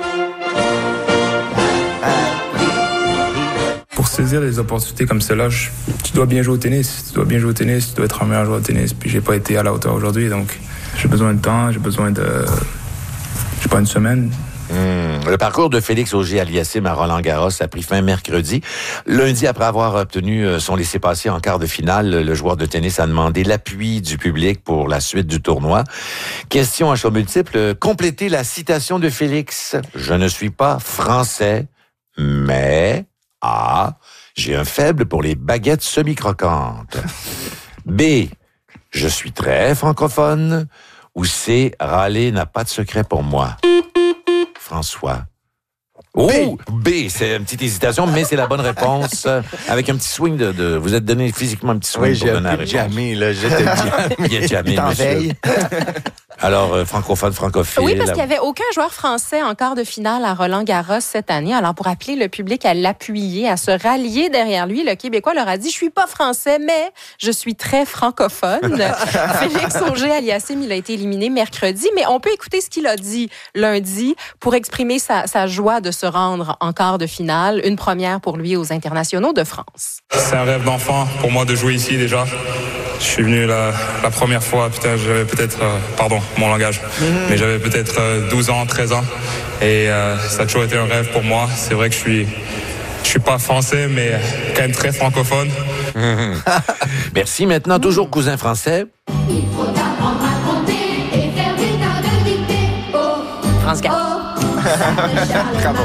Pour saisir des opportunités comme celle-là, tu dois bien jouer au tennis. Tu dois être un meilleur joueur de tennis. Puis j'ai pas été à la hauteur aujourd'hui, donc j'ai besoin de temps, j'ai besoin de... Je sais pas, une semaine. Le parcours de Félix Auger-Aliassime à Roland-Garros a pris fin mercredi. Lundi, après avoir obtenu son laissez-passer en quart de finale, le joueur de tennis a demandé l'appui du public pour la suite du tournoi. Question à choix multiples. Complétez la citation de Félix. Je ne suis pas français, mais... A. J'ai un faible pour les baguettes semi-croquantes. B. Je suis très francophone. Ou C. Râler n'a pas de secret pour moi. François. Oh! B. C'est une petite hésitation, mais c'est la bonne réponse. Avec un petit swing de... Vous êtes donné physiquement un petit swing pour donner la réponse. Jamais, là. J'étais jamais, monsieur. Alors, francophone, francophile. Oui, parce qu'il n'y avait aucun joueur français en quart de finale à Roland-Garros cette année. Alors, pour appeler le public à l'appuyer, à se rallier derrière lui, le Québécois leur a dit « Je suis pas français, mais je suis très francophone. » Félix Auger-Aliassime, il a été éliminé mercredi, mais on peut écouter ce qu'il a dit lundi pour exprimer sa joie de se rendre en quart de finale, une première pour lui aux internationaux de France. C'est un rêve d'enfant pour moi de jouer ici déjà. Je suis venu la première fois, j'avais peut-être, pardon, mon langage, mais j'avais peut-être 12 ans, 13 ans. Et ça a toujours été un rêve pour moi. C'est vrai que je suis pas français, mais quand même très francophone. Merci. Maintenant, toujours cousin français. Il faut apprendre à compter et faire des tas de dictées. France Gall. Bravo.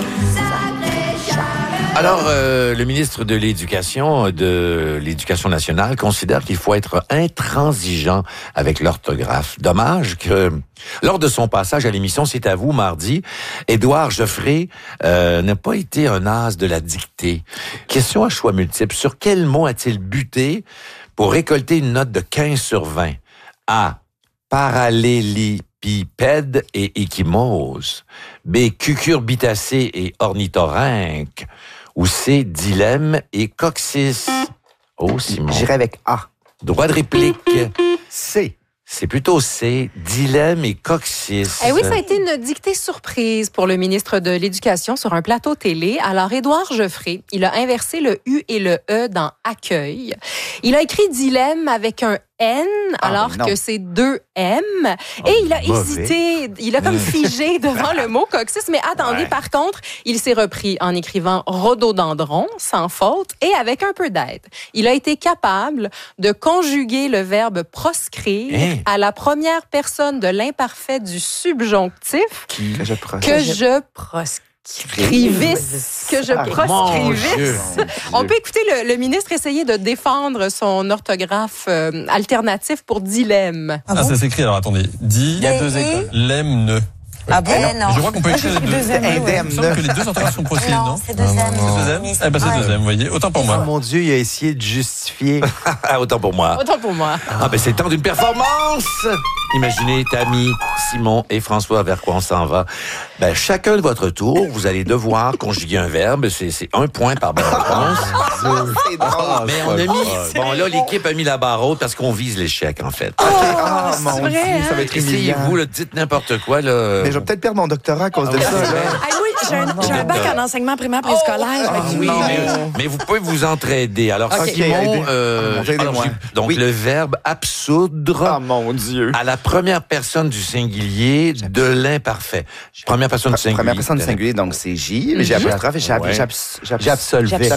Alors, le ministre de l'Éducation nationale considère qu'il faut être intransigeant avec l'orthographe. Dommage que, lors de son passage à l'émission C'est à vous, mardi, Édouard Geoffrey n'a pas été un as de la dictée. Question à choix multiples. Sur quel mot a-t-il buté pour récolter une note de 15 sur 20? A. Parallélépipède et échymose. B. Cucurbitacée et ornithorynque. Ou C. Dilemme et coccyx. Oh, Simon. J'irai avec A. Droit de réplique. C. C'est plutôt C. Dilemme et coccyx. Eh oui, ça a été une dictée surprise pour le ministre de l'Éducation sur un plateau télé. Alors, Édouard Geoffrey, il a inversé le U et le E dans accueil. Il a écrit dilemme avec un N, alors que c'est 2 M. Et il a hésité, il a comme figé devant le mot coccyx. Mais attendez, par contre, il s'est repris en écrivant rhododendron, sans faute, et avec un peu d'aide. Il a été capable de conjuguer le verbe proscrire à la première personne de l'imparfait du subjonctif. Que je proscrivisse. On peut écouter le ministre essayer de défendre son orthographe alternatif pour dilemme. Ça s'écrit, alors attendez, il y a 2 écoles. Lemne. Ah bon? Non. Je crois qu'on peut écrire les deux. Il me semble que les 2 orthographes sont possibles, non? C'est 2 M. C'est 2 M, vous voyez. Autant pour moi. Oh mon Dieu, il a essayé de justifier. Autant pour moi. Autant pour moi. Ah ben c'est le temps d'une performance. Imaginez, Tammy, Simon et François, vers quoi on s'en va. Ben, chacun de votre tour, vous allez devoir conjuguer un verbe. C'est 1 point par bonne réponse. C'est drôle. Mais on a mis... Bon, là, l'équipe a mis la barre haute parce qu'on vise l'échec, en fait. Mon Dieu, ça va être humiliant. Essayez-vous, là, dites n'importe quoi. Là. Mais je vais peut-être perdre mon doctorat à cause de ça. J'ai un bac en enseignement primaire préscolaire. Oui, mais vous pouvez vous entraider. Alors, Simon, donc le verbe absoudre. Oh mon Dieu. À la première personne du singulier de l'imparfait. Première personne du singulier. Première personne du singulier, donc c'est J. J'ai apostrophe et j'absolvais.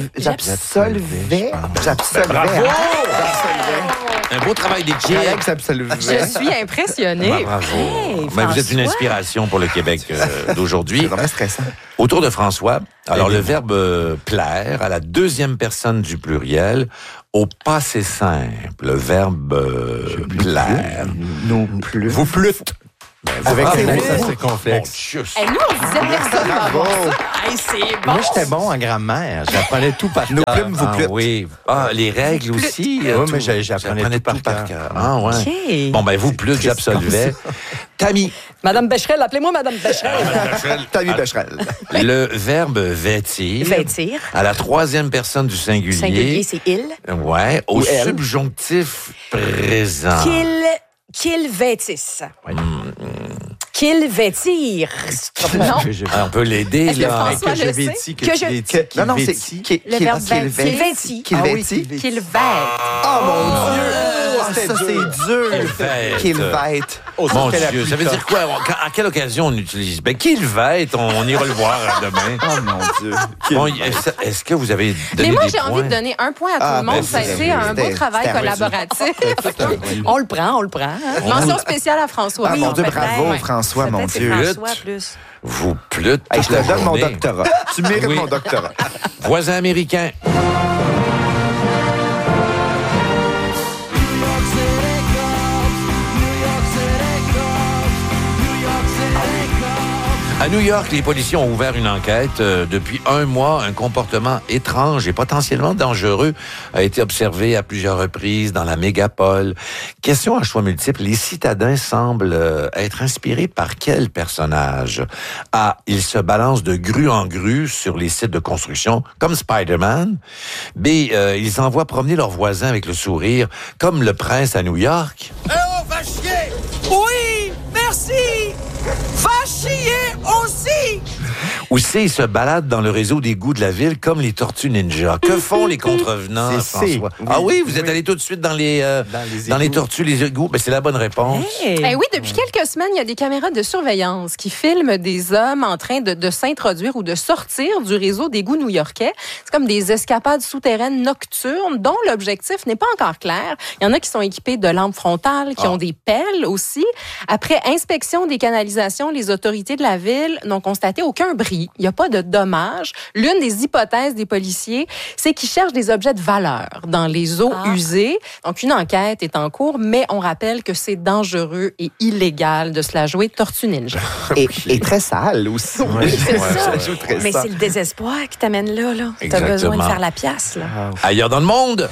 Bravo! Un beau travail d'équipe. Je suis impressionnée. Bravo. Mais vous êtes une inspiration pour le Québec d'aujourd'hui. C'est vraiment stressant. Autour de François, alors le verbe plaire à la deuxième personne du pluriel au passé simple. Le verbe plaire. Nous plus. Vous plûtes. Avec les mots, ça c'est complexe. Nous, on disait personne va avoir ça. C'est bon. Moi, j'étais bon en grammaire. J'apprenais tout par cœur. Nos plumes, vous plûtes. Oui. Les règles aussi. Oui, mais j'apprenais tout par cœur. Ah, ouais. Okay. Bon, ben, vous plûtes, j'absolvais. Tammy. Madame Becherel, appelez-moi Madame Becherel. Tammy Becherel. Le verbe vêtir. Vêtir. À la troisième personne du singulier. Singulier, c'est il. Ouais. Au subjonctif présent. Qu'il vêtisse. Qu'il vêtire. Non. On peut l'aider, là. Que je vêtis, que je vêtis. Non, c'est le verbe vêtit. Qu'il vêtit. Qu'il vête. Oh mon Dieu! Ça, c'est dur. Qu'il vête. Mon Dieu, ça veut dire quoi? À quelle occasion on utilise? Ben, qu'il vête, on ira le voir demain. Oh mon Dieu. Bon, est-ce que vous avez donné Mais moi, des j'ai envie de donner 1 point à tout le monde. Ça a été un beau travail collaboratif. On le prend. Mention spéciale à François. Ah mon Dieu, bravo François, mon Dieu. Vous plûtes. Je te donne mon doctorat. Tu mérites mon doctorat. Voisin américain. À New York, les policiers ont ouvert une enquête. Depuis 1 mois, un comportement étrange et potentiellement dangereux a été observé à plusieurs reprises dans la mégapole. Question à choix multiples. Les citadins semblent être inspirés par quel personnage? A. Ils se balancent de grue en grue sur les sites de construction, comme Spider-Man. B. Ils envoient promener leurs voisins avec le sourire, comme le prince à New York. Eh oh, va chier! Oui, merci! Va chier aussi! Ou C, ils se baladent dans le réseau d'égouts de la ville comme les tortues ninja. Que font les contrevenants, François? Oui, vous êtes allé tout de suite dans les tortues, les égouts. Ben, c'est la bonne réponse. Hey. Oui, depuis quelques semaines, il y a des caméras de surveillance qui filment des hommes en train de s'introduire ou de sortir du réseau d'égouts new-yorkais. C'est comme des escapades souterraines nocturnes dont l'objectif n'est pas encore clair. Il y en a qui sont équipés de lampes frontales, qui ont des pelles aussi. Après inspection des canalisations, les autorités de la ville n'ont constaté aucun bris. Il n'y a pas de dommages. L'une des hypothèses des policiers, c'est qu'ils cherchent des objets de valeur dans les eaux usées. Donc, une enquête est en cours, mais on rappelle que c'est dangereux et illégal de se la jouer tortue ninja. Et très sale aussi. Oui, c'est ça. Mais c'est le désespoir qui t'amène là. Tu as besoin de faire la pièce. Là. Ailleurs dans le monde.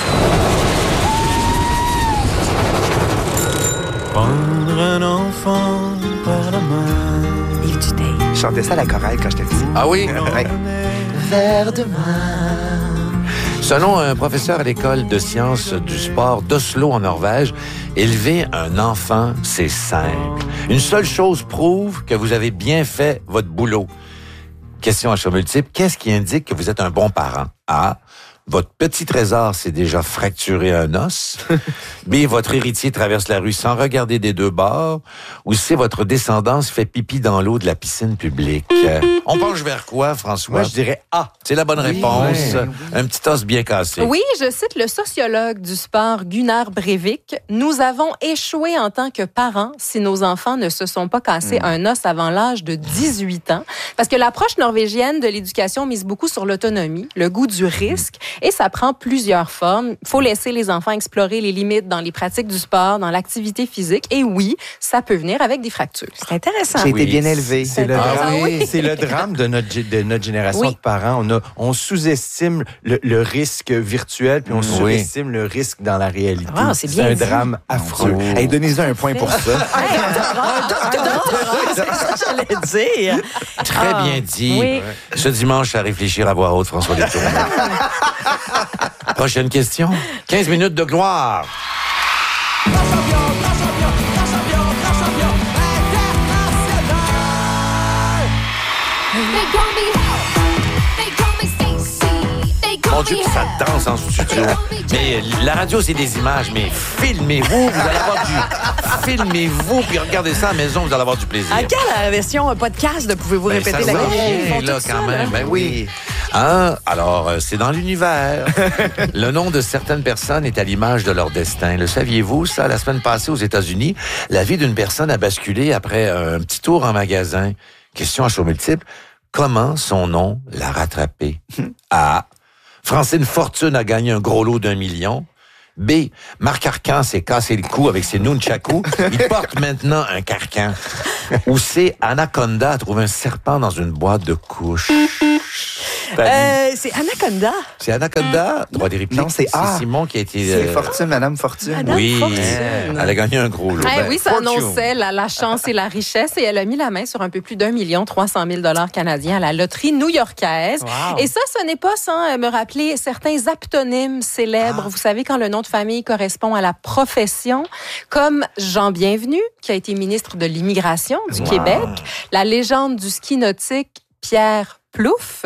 Prendre un enfant par la main. Yves Duteil. Je chantais ça à la chorale quand j'étais petit. Ah oui? Vers demain. Selon un professeur à l'école de sciences du sport d'Oslo en Norvège, élever un enfant, c'est simple. Une seule chose prouve que vous avez bien fait votre boulot. Question à choix multiple. Qu'est-ce qui indique que vous êtes un bon parent? A. Votre petit trésor s'est déjà fracturé un os. B. Votre héritier traverse la rue sans regarder des deux bords. Ou C. Votre descendance fait pipi dans l'eau de la piscine publique. On penche vers quoi, François? Moi, je dirais A. C'est la bonne réponse. Oui. Un petit os bien cassé. Oui, je cite le sociologue du sport Gunnar Breivik. Nous avons échoué en tant que parents si nos enfants ne se sont pas cassés un os avant l'âge de 18 ans. Parce que l'approche norvégienne de l'éducation mise beaucoup sur l'autonomie, le goût du risque. Et ça prend plusieurs formes. Il faut laisser les enfants explorer les limites dans les pratiques du sport, dans l'activité physique. Et oui, ça peut venir avec des fractures. C'est intéressant. J'ai été bien élevé. C'est le drame de notre génération de parents. On sous-estime le risque virtuel, puis on surestime le risque dans la réalité. C'est bien un dit. drame affreux. Hey, donnez-en un point pour ça. C'est ça que j'allais dire. Très bien dit. Oui. Ce dimanche, à réfléchir à voix haute, François Détourné. Prochaine question. 15 minutes de gloire. Mon Dieu, que ça danse en studio. Mais la radio, c'est des images, mais filmez-vous, vous allez avoir du... Filmez-vous, puis regardez ça à la maison, vous allez avoir du plaisir. À quelle version podcast pouvez-vous répéter la question? Là, quand même. Ben oui. Hein? Alors, c'est dans l'univers. Le nom de certaines personnes est à l'image de leur destin. Le saviez-vous, ça? La semaine passée, aux États-Unis, la vie d'une personne a basculé après un petit tour en magasin. Question à choix multiple. Comment son nom l'a rattrapé? A. Francine Fortune a gagné un gros lot d'1 million. B. Marc Arcan s'est cassé le cou avec ses nunchakus. Il porte maintenant un carcan. Ou C. Anaconda a trouvé un serpent dans une boîte de couches. C'est Anaconda. C'est Anaconda? Droit des répliques. Non, c'est A. Simon qui a été... C'est Fortune, Madame Fortune. Oui, elle a gagné un gros lot. Oui, ça annonçait la chance et la richesse et elle a mis la main sur un peu plus d'1 300 000 $ canadiens à la loterie new-yorkaise. Wow. Et ça, ce n'est pas sans me rappeler certains aptonymes célèbres. Vous savez, quand le nom de famille correspond à la profession, comme Jean Bienvenu, qui a été ministre de l'Immigration du Québec, la légende du ski nautique, Pierre Plouffe,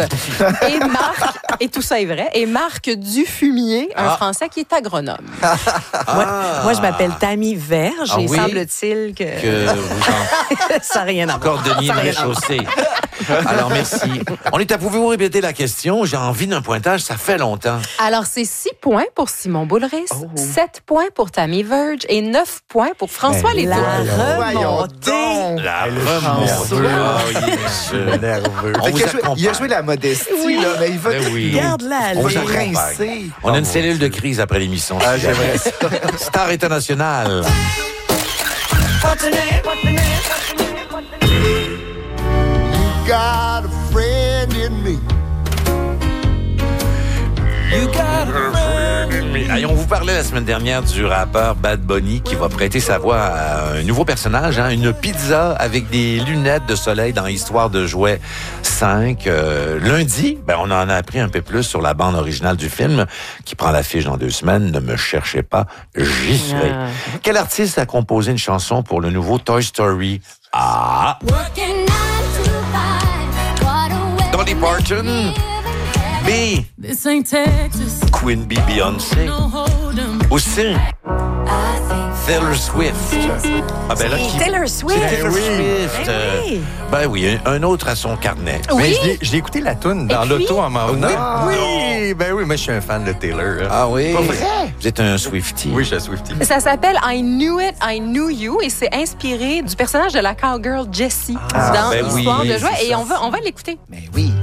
et tout ça est vrai, et Marc Dufumier, un Français qui est agronome. Moi, je m'appelle Tammy Verge et oui? semble-t-il que vous ça n'a rien à voir. Cordonnier de rez-de-chaussée. Alors, merci. Pouvez-vous répéter la question? J'ai envie d'un pointage, ça fait longtemps. Alors, c'est 6 points pour Simon Boulris, 7 points pour Tammy Verge et 9 points pour François Létourneau. La remontée. La remontée. Nerveux. On vous accompagne. Il a joué la modestie, là, mais il va Garde-la, on vous allez. accompagne. On a une cellule de crise après l'émission. j'aimerais ça. Star international. Got a friend in me. Allez, on vous parlait la semaine dernière du rappeur Bad Bunny qui va prêter sa voix à un nouveau personnage, une pizza avec des lunettes de soleil dans Histoire de jouets 5. Lundi, on en a appris un peu plus sur la bande originale du film qui prend l'affiche dans 2 semaines. Ne me cherchez pas, j'y serai. Quel artiste a composé une chanson pour le nouveau Toy Story? A. Dolly Parton. B. Queen Bee, Beyoncé. Ou C. Taylor Swift. Taylor Swift. C'est Taylor Swift. Ben oui, un autre à son carnet. Oui. Mais je l'ai écouté la toune dans l'auto en m'en venant. Oui, moi je suis un fan de Taylor. Ah oui? Pas vrai? Vous êtes un Swiftie. Oui, je suis un Swiftie. Ça s'appelle I Knew It, I Knew You et c'est inspiré du personnage de la cowgirl Jessie dans Histoire de jouets. Et on va l'écouter. Mais oui.